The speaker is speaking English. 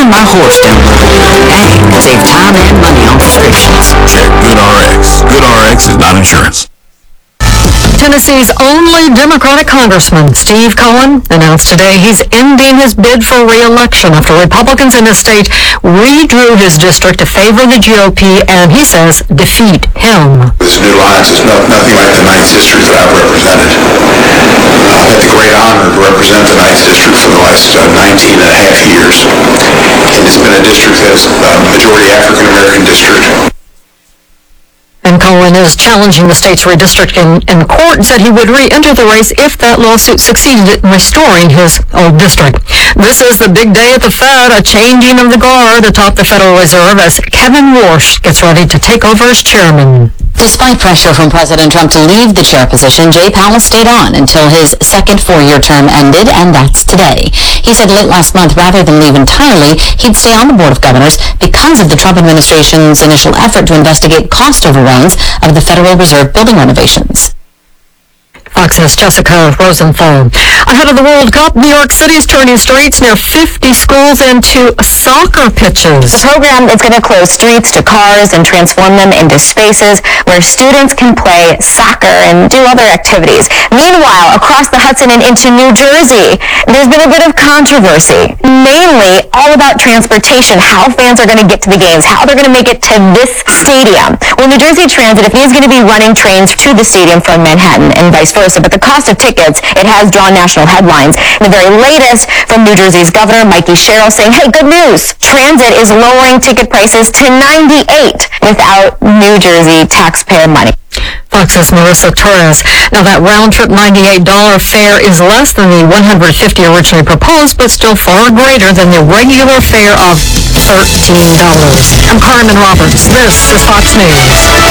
My Horse downloaded. Hey, save time and money on prescriptions. Check GoodRx. GoodRx is not insurance. Tennessee's only Democratic congressman, Steve Cohen, announced today he's ending his bid for re-election after Republicans in his state redrew his district to favor the GOP and, he says, defeat him. This new alliance is nothing like the 9th District that I've represented. I've had the great honor to represent the 9th District for the last 19 and a half years. And it's been a district that's a majority African-American district. And Cohen is challenging the state's redistricting in court and said he would re-enter the race if that lawsuit succeeded in restoring his old district. This is the big day at the Fed, a changing of the guard atop the Federal Reserve as Kevin Warsh gets ready to take over as chairman. Despite pressure from President Trump to leave the chair position, Jay Powell stayed on until his second four-year term ended, and that's today. He said late last month, rather than leave entirely, he'd stay on the Board of Governors because of the Trump administration's initial effort to investigate cost overruns of the Federal Reserve building renovations. Fox's Jessica Rosenthal. Ahead of the World Cup, New York City's turning streets near 50 schools into soccer pitches. The program is going to close streets to cars and transform them into spaces where students can play soccer and do other activities. Meanwhile, across the Hudson and into New Jersey, there's been a bit of controversy, mainly all about transportation, how fans are going to get to the games, how they're going to make it to this stadium. Well, New Jersey Transit is going to be running trains to the stadium from Manhattan and vice versa. But the cost of tickets, it has drawn national headlines. And the very latest from New Jersey's Governor Mikey Sherrill saying, hey, good news. Transit is lowering ticket prices to $98 without New Jersey taxpayer money. Fox's Marissa Torres. Now that round-trip $98 fare is less than the $150 originally proposed, but still far greater than the regular fare of $13. I'm Carmen Roberts. This is Fox News.